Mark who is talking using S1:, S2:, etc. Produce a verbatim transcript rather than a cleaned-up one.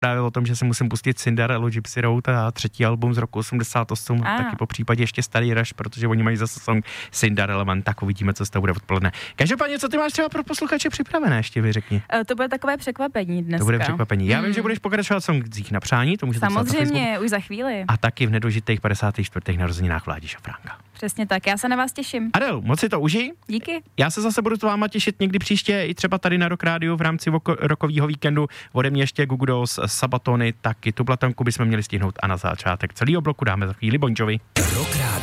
S1: právě o tom, že si musím pustit Cinderellu, Gypsy Road a třetí album z roku osmdesát osm, a. taky po případě ještě starý Rush, protože oni mají zase song Cinderella Man, tak uvidíme, co z toho bude odpoledne. Každopádně, co ty máš třeba pro posluchače připravené, ještě vy řekni.
S2: Uh, to bude takové překvapení dneska.
S1: To bude překvapení. Já mm. vím, že budeš pokračovat songcích na přání, to můžete psát na Facebooku.
S2: Samozřejmě, už za chvíli.
S1: A taky v nedožitých padesátých čtvrtých narozeninách Vládi Šafránka.
S2: Přesně tak, já se na vás těším.
S1: Adel, moc si to užij.
S2: Díky.
S1: Já se zase budu s váma těšit někdy příště, i třeba tady na Rock Rádiu v rámci voko- rokového víkendu. Ode mě ještě Google Dolls, Sabatony, taky tu platonku bychom měli stihnout a na začátek celého bloku dáme za chvíli Bon Jovi.